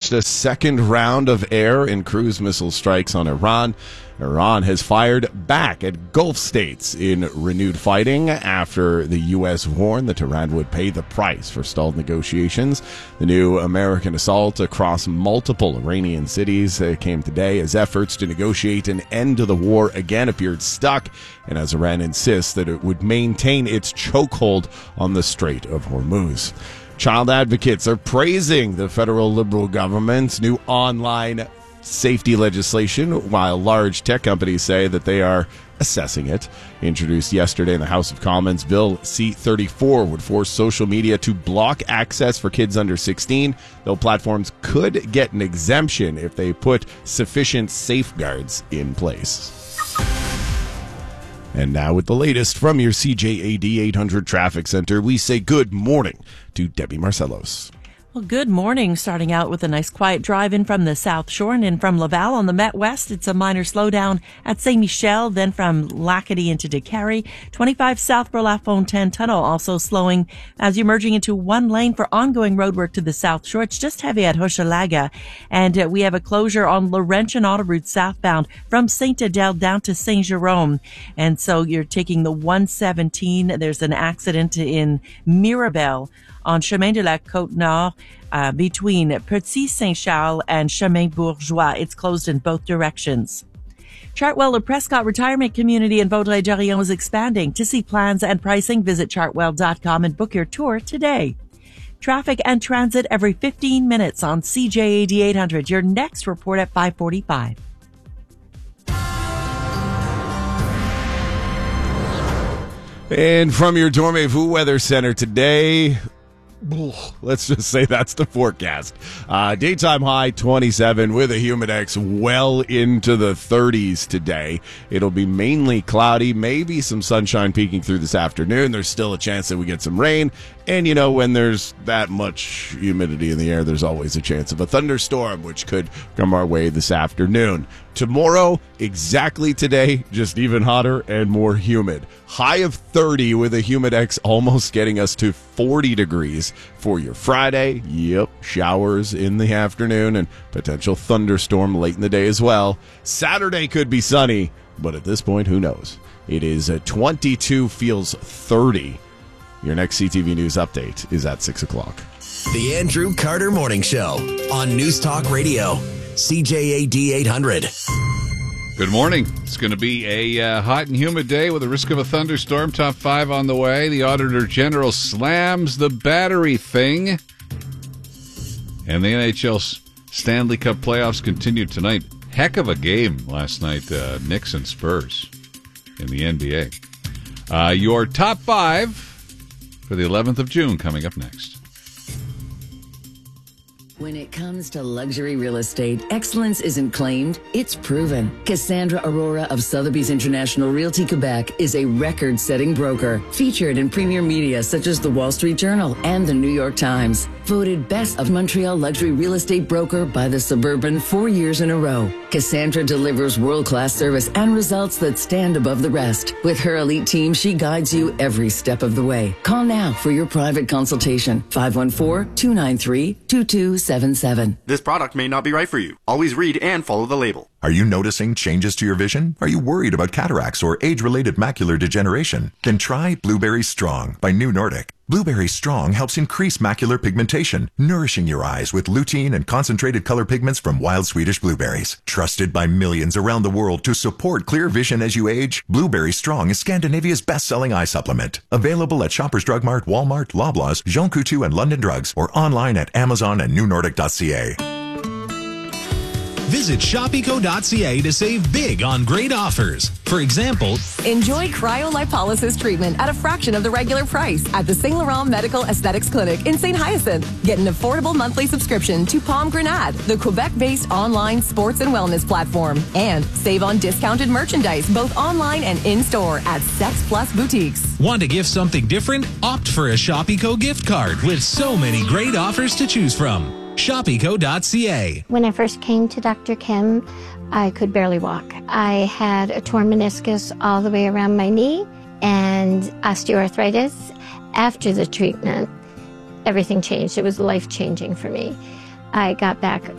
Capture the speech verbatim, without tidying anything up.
launched a second round of air and cruise missile strikes on Iran. Iran has fired back at Gulf states in renewed fighting after the U S warned that Iran would pay the price for stalled negotiations. The new American assault across multiple Iranian cities came today as efforts to negotiate an end to the war again appeared stuck, and as Iran insists that it would maintain its chokehold on the Strait of Hormuz. Child advocates are praising the federal Liberal government's new online safety legislation, while large tech companies say that they are assessing it. Introduced yesterday in the House of Commons, Bill C thirty-four would force social media to block access for kids under sixteen, though platforms could get an exemption if they put sufficient safeguards in place. And now with the latest from your C J A D eight hundred Traffic Center, we say good morning to Debbie Marcellos. Well, good morning. Starting out with a nice quiet drive in from the South Shore and in from Laval on the Met West. It's a minor slowdown at Saint Michel, then from Lacadie into DeCarry. twenty-five south for La Fontaine Tunnel also slowing as you're merging into one lane for ongoing roadwork to the South Shore. It's just heavy at Hochelaga. And uh, we have a closure on Laurentian Autoroute southbound from Saint Adele down to Saint Jerome. And so you're taking the one seventeen. There's an accident in Mirabel on Chemin de la Côte-Nord uh, between Petit Saint-Charles and Chemin Bourgeois. It's closed in both directions. Chartwell, the Prescott Retirement Community in Vaudreuil-Dorion is expanding. To see plans and pricing, visit chartwell dot com and book your tour today. Traffic and transit every fifteen minutes on C J A D eight hundred. Your next report at five forty-five. And from your Dormez-vous Weather Center today, let's just say that's the forecast. Uh, daytime high twenty-seven with a humidex well into the thirties today. It'll be mainly cloudy, maybe some sunshine peeking through this afternoon. There's still a chance that we get some rain. And, you know, when there's that much humidity in the air, there's always a chance of a thunderstorm, which could come our way this afternoon. Tomorrow, exactly today, just even hotter and more humid. High of thirty with a humidex almost getting us to forty degrees for your Friday. Yep, showers in the afternoon and potential thunderstorm late in the day as well. Saturday could be sunny, but at this point, who knows? It is twenty-two, feels thirty. Your next C T V News update is at six o'clock. The Andrew Carter Morning Show on News Talk Radio, C J A D eight hundred. Good morning. It's going to be a uh, hot and humid day with a risk of a thunderstorm. Top five on the way. The Auditor General slams the battery thing. And the N H L Stanley Cup playoffs continued tonight. Heck of a game last night, uh, Knicks and Spurs in the N B A. Uh, your top five for the eleventh of June coming up next. When it comes to luxury real estate, excellence isn't claimed, it's proven. Cassandra Aurora of Sotheby's International Realty Quebec is a record-setting broker, featured in premier media such as the Wall Street Journal and the New York Times. Voted Best of Montreal Luxury Real Estate Broker by the Suburban four years in a row. Cassandra delivers world-class service and results that stand above the rest. With her elite team, she guides you every step of the way. Call now for your private consultation. five one four, two nine three, two two seven seven. This product may not be right for you. Always read and follow the label. Are you noticing changes to your vision? Are you worried about cataracts or age-related macular degeneration? Then try Blueberry Strong by New Nordic. Blueberry Strong helps increase macular pigmentation, nourishing your eyes with lutein and concentrated color pigments from wild Swedish blueberries. Trusted by millions around the world to support clear vision as you age, Blueberry Strong is Scandinavia's best-selling eye supplement. Available at Shoppers Drug Mart, Walmart, Loblaws, Jean Coutu, and London Drugs, or online at Amazon and new nordic dot c a. Visit shopeco dot c a to save big on great offers. For example, enjoy cryolipolysis treatment at a fraction of the regular price at the Saint Laurent Medical Aesthetics Clinic in Saint Hyacinthe. Get an affordable monthly subscription to Palm Grenade, the Quebec-based online sports and wellness platform. And save on discounted merchandise both online and in-store at Sex Plus Boutiques. Want to gift something different? Opt for a Shopeco gift card with so many great offers to choose from. shopeco dot c a. When I first came to Doctor Kim, I could barely walk. I had a torn meniscus all the way around my knee and osteoarthritis. After the treatment, everything changed. It was life-changing for me. I got back